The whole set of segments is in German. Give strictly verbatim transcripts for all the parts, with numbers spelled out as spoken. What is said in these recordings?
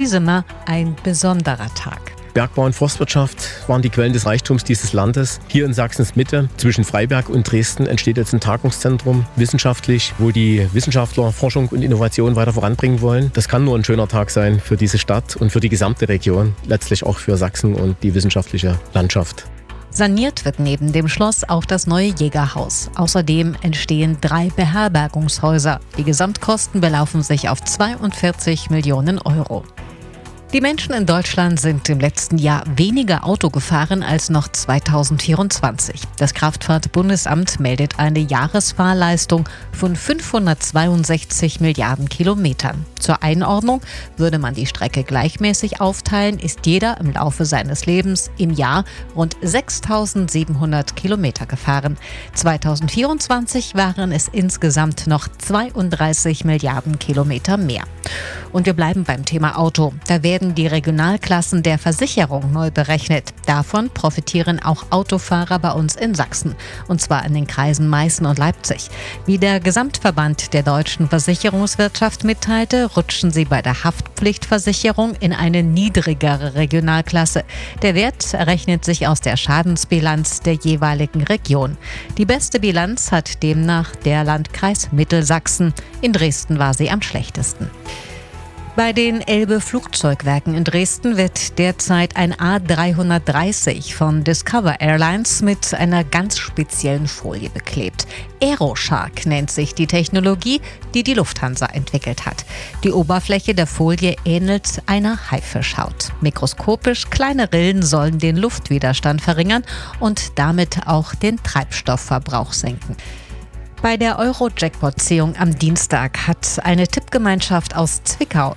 diesem Mal ein besonderer Tag. Bergbau und Forstwirtschaft waren die Quellen des Reichtums dieses Landes. Hier in Sachsens Mitte, zwischen Freiberg und Dresden, entsteht jetzt ein Tagungszentrum, wissenschaftlich, wo die Wissenschaftler Forschung und Innovation weiter voranbringen wollen. Das kann nur ein schöner Tag sein für diese Stadt und für die gesamte Region, letztlich auch für Sachsen und die wissenschaftliche Landschaft. Saniert wird neben dem Schloss auch das neue Jägerhaus. Außerdem entstehen drei Beherbergungshäuser. Die Gesamtkosten belaufen sich auf zweiundvierzig Millionen Euro. Die Menschen in Deutschland sind im letzten Jahr weniger Auto gefahren als noch zweitausendvierundzwanzig. Das Kraftfahrtbundesamt meldet eine Jahresfahrleistung von fünfhundertzweiundsechzig Milliarden Kilometern. Zur Einordnung: würde man die Strecke gleichmäßig aufteilen, ist jeder im Laufe seines Lebens im Jahr rund sechstausendsiebenhundert Kilometer gefahren. zweitausendvierundzwanzig waren es insgesamt noch zweiunddreißig Milliarden Kilometer mehr. Und wir bleiben beim Thema Auto. Da werden die Regionalklassen der Versicherung neu berechnet. Davon profitieren auch Autofahrer bei uns in Sachsen. Und zwar in den Kreisen Meißen und Leipzig. Wie der Gesamtverband der deutschen Versicherungswirtschaft mitteilte, rutschen sie bei der Haftpflichtversicherung in eine niedrigere Regionalklasse. Der Wert errechnet sich aus der Schadensbilanz der jeweiligen Region. Die beste Bilanz hat demnach der Landkreis Mittelsachsen. In Dresden war sie am schlechtesten. Bei den Elbe-Flugzeugwerken in Dresden wird derzeit ein A dreihundertdreißig von Discover Airlines mit einer ganz speziellen Folie beklebt. Aeroshark nennt sich die Technologie, die die Lufthansa entwickelt hat. Die Oberfläche der Folie ähnelt einer Haifischhaut. Mikroskopisch kleine Rillen sollen den Luftwiderstand verringern und damit auch den Treibstoffverbrauch senken. Bei der Euro-Jackpot-Ziehung am Dienstag hat eine Tippgemeinschaft aus Zwickau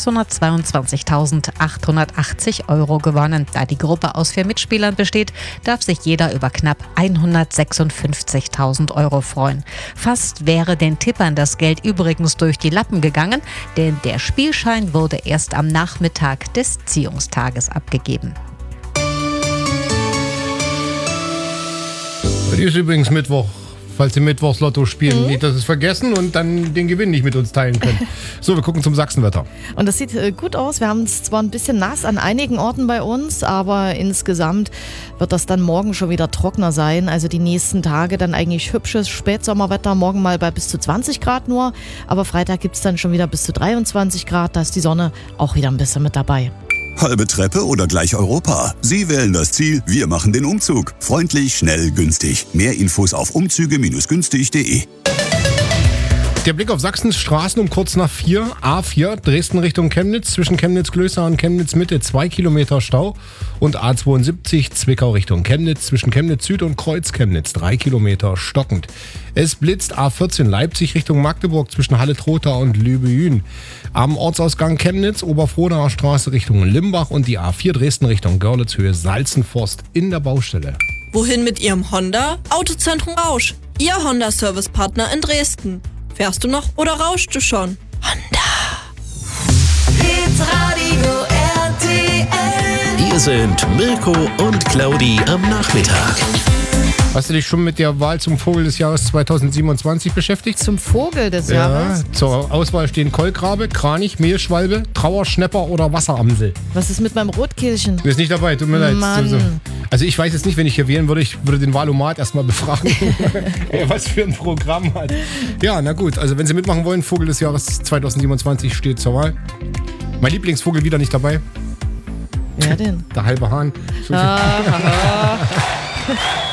sechshundertzweiundzwanzigtausendachthundertachtzig Euro gewonnen. Da die Gruppe aus vier Mitspielern besteht, darf sich jeder über knapp hundertsechsundfünfzigtausend Euro freuen. Fast wäre den Tippern das Geld übrigens durch die Lappen gegangen, denn der Spielschein wurde erst am Nachmittag des Ziehungstages abgegeben. Heute ist übrigens Mittwoch. Falls Sie Mittwochs Lotto spielen, mhm. nicht, dass Sie es vergessen und dann den Gewinn nicht mit uns teilen können. So, wir gucken zum Sachsenwetter. Und das sieht äh, gut aus. Wir haben es zwar ein bisschen nass an einigen Orten bei uns, aber insgesamt wird das dann morgen schon wieder trockener sein. Also die nächsten Tage dann eigentlich hübsches Spätsommerwetter. Morgen mal bei bis zu zwanzig Grad nur. Aber Freitag gibt es dann schon wieder bis zu dreiundzwanzig Grad. Da ist die Sonne auch wieder ein bisschen mit dabei. Halbe Treppe oder gleich Europa? Sie wählen das Ziel, wir machen den Umzug. Freundlich, schnell, günstig. Mehr Infos auf umzüge Bindestrich günstig punkt de. Der Blick auf Sachsens Straßen um kurz nach vier. A vier, Dresden Richtung Chemnitz, zwischen Chemnitz-Glößau und Chemnitz-Mitte zwei Kilometer Stau. Und A zweiundsiebzig, Zwickau Richtung Chemnitz, zwischen Chemnitz-Süd und Kreuz-Chemnitz drei Kilometer stockend. Es blitzt A vierzehn, Leipzig Richtung Magdeburg, zwischen Halle-Trotha und Lübehün. Am Ortsausgang Chemnitz, Oberfrohnaer Straße Richtung Limbach und die A vier Dresden Richtung Görlitz, Höhe Salzenforst in der Baustelle. Wohin mit Ihrem Honda? Autozentrum Rausch, Ihr Honda-Service-Partner in Dresden. Fährst du noch oder rauschst du schon? Honda. Hitradio R T L. Hier sind Mirko und Claudi am Nachmittag. Hast du dich schon mit der Wahl zum Vogel des Jahres zweitausendsiebenundzwanzig beschäftigt? Zum Vogel des ja, Jahres? Zur Auswahl stehen Kolkrabe, Kranich, Mehlschwalbe, Trauerschnepper oder Wasseramsel. Was ist mit meinem Rotkehlchen? Du bist nicht dabei, tut mir leid. Mann. Also ich weiß jetzt nicht, wenn ich hier wählen würde, ich würde den Wahlomat erstmal befragen, was für ein Programm hat. Ja, na gut, also wenn Sie mitmachen wollen, Vogel des Jahres zweitausendsiebenundzwanzig steht zur Wahl. Mein Lieblingsvogel wieder nicht dabei. Wer denn? Der halbe Hahn. So ah,